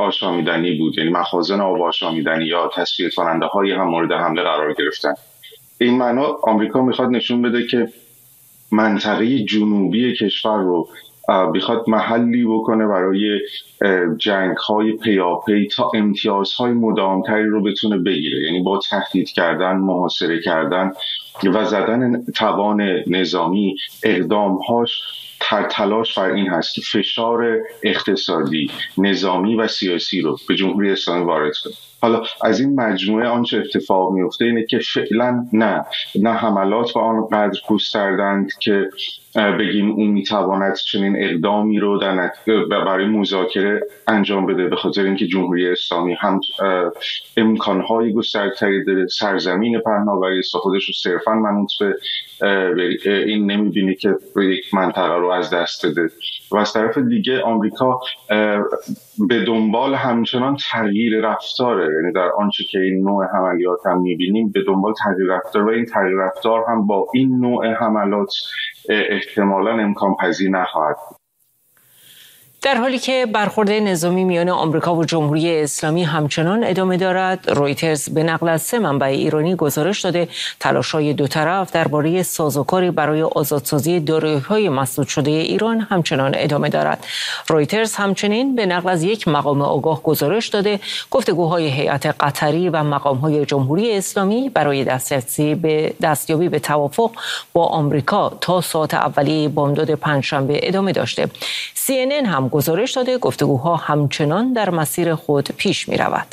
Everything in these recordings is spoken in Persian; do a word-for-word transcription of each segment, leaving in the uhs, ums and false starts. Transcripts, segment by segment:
آشامیدنی بود، یعنی مخازن آب آشامیدنی یا تصفیه کننده هایی هم مورد حمله قرار گرفتن. این معنا آمریکا میخواد نشون بده که منطقه جنوبی کشور رو بخواد محلی بکنه برای جنگ های پیاپی تا امتیازهای مداومتری رو بتونه بگیره، یعنی با تهدید کردن، محاصره کردن و زدن توان نظامی اقدامهاش تر تلاش بر این هست که فشار اقتصادی، نظامی و سیاسی رو به جمهوری اسلامی وارد کنه. حالا از این مجموعه آنچه اتفاق میفته اینه که فعلا نه نه حملات با آنقدر گستردند که بگیم اون میتواند چنین اقدامی رو در برای مذاکره انجام بده، به خاطر اینکه جمهوری اسلامی هم امکانهای گسترده‌تری داره، سرزمین پهناوری است، خودش رو صرفا منوط به این نمیبینه که یک منطقه رو از دست بده. و از طرف دیگه آمریکا به دنبال همچنان تغییر رفتاره، یعنی در آنچه که این نوع حملات هم میبینیم به دنبال تغییر رفتار و این تغییر رفتار هم با این نوع حملات احتمالاً امکان پذیر نخواهد بود. در حالی که برخورد نظامی میان آمریکا و جمهوری اسلامی همچنان ادامه دارد، رویترز به نقل از سه منبع ایرانی گزارش داده تلاش‌های دو طرف درباره سازوکاری برای آزادسازی دارایی‌های مسدود شده ایران همچنان ادامه دارد. رویترز همچنین به نقل از یک مقام آگاه گزارش داده گفتگوهای هیئت قطری و مقام‌های جمهوری اسلامی برای دسترسی به دستیابی به توافق با آمریکا تا ساعت اولیه بامداد پنجشنبه ادامه داشته. سی ان ان هم گزارش داده گفتگوها همچنان در مسیر خود پیش می رود.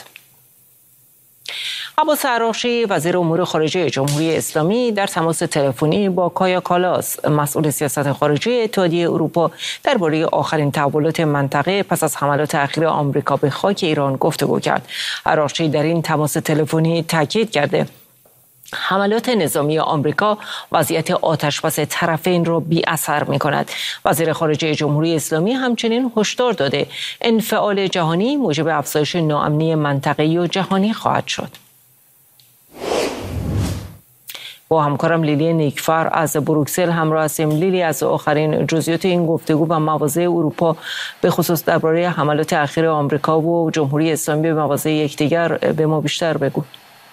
عباس عراقچی وزیر امور خارجه جمهوری اسلامی در تماس تلفنی با کایا کالاس مسئول سیاست خارجی اتحادیه اروپا درباره آخرین تحولات منطقه پس از حملات اخیر آمریکا به خاک ایران گفتگو کرد. عراقچی در این تماس تلفنی تاکید کرده حملات نظامی آمریکا وضعیت آتش‌بس طرفین را بی اثر می کند. وزیر خارجه جمهوری اسلامی همچنین هشدار داده انفعال جهانی موجب افزایش ناامنی منطقه‌ای و جهانی خواهد شد. با همکارم لیلی نیکفر از بروکسل همراه هستیم. لیلی، از آخرین جزئیات این گفتگو و مواضع اروپا به خصوص درباره حملات اخیر آمریکا و جمهوری اسلامی به مواضع یکدیگر به ما بیشتر بگو.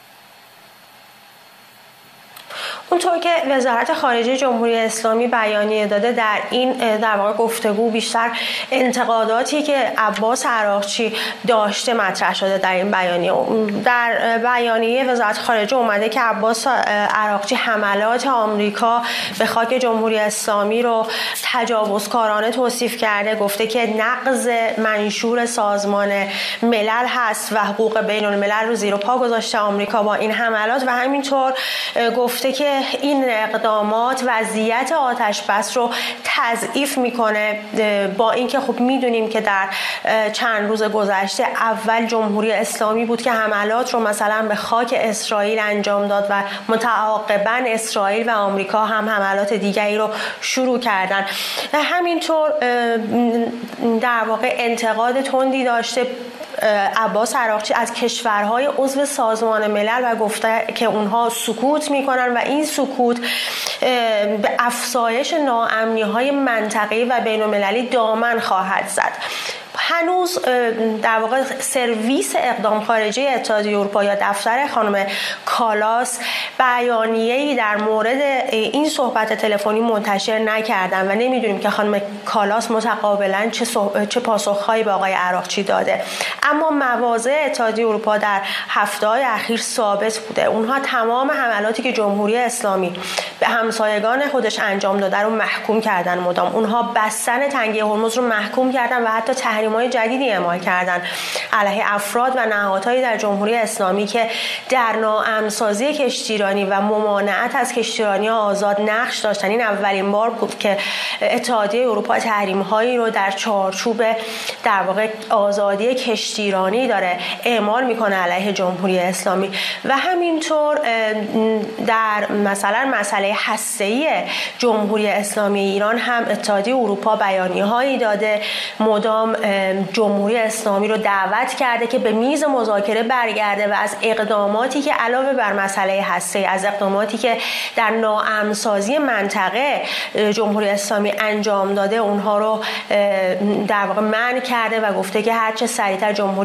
اونطور که وزارت خارجه جمهوری اسلامی بیانیه داده، در این در واقع گفتگو بیشتر انتقاداتی که عباس عراقچی داشته مطرح شده در این بیانیه. در بیانیه وزارت خارجه اومده که عباس عراقچی حملات آمریکا به خاک جمهوری اسلامی رو تجاوزکارانه توصیف کرده، گفته که نقض منشور سازمان ملل هست و حقوق بین الملل رو زیر پا گذاشته آمریکا با این حملات و همینطور گفته که این اقدامات وضعیت آتش بس رو تضعیف میکنه، با اینکه خب میدونیم که در چند روز گذشته اول جمهوری اسلامی بود که حملات رو مثلا به خاک اسرائیل انجام داد و متعاقباً اسرائیل و آمریکا هم حملات دیگری رو شروع کردن. همینطور در واقع انتقاد تندی داشته عباس عراقچی از کشورهای عضو سازمان ملل و گفته که اونها سکوت میکنن و این سکوت به افزایش ناامنی‌های منطقه‌ای و بین‌المللی دامن خواهد زد. هنوز در واقع سرویس اقدام خارجی اتحادیه اروپا یا دفتر خانم کالاس بیانیه‌ای در مورد این صحبت تلفنی منتشر نکردن و نمیدونیم که خانم کالاس متقابلا چه, چه پاسخهایی به آقای عراقچی داده. اما مواضع اتحادیه اروپا در هفته‌های اخیر ثابت بوده. اونها تمام حملاتی که جمهوری اسلامی به همسایگان خودش انجام داده رو محکوم کردن مدام. اونها بستن تنگه هرمز رو محکوم کردن و حتی تحریم‌های جدیدی اعمال کردن علیه افراد و نهادهایی در جمهوری اسلامی که در ناامن‌سازی کشتیرانی و ممانعت از کشتیرانی آزاد نقش داشتن. این اولین بار بود که اتحادیه اروپا تحریم‌هایی رو در چارچوب در واقع آزادی کشتیرانی داره اعمال میکنه علیه جمهوری اسلامی. و همینطور در مثلا مسئله هسته‌ای جمهوری اسلامی ایران هم اتحادیه اروپا بیانیه‌هایی داده، مدام جمهوری اسلامی رو دعوت کرده که به میز مذاکره برگرده و از اقداماتی که علاوه بر مسئله هسته‌ای، از اقداماتی که در ناامن‌سازی منطقه جمهوری اسلامی انجام داده اونها رو در واقع منع کرده و گفته که هرچه سریعتر جمهوری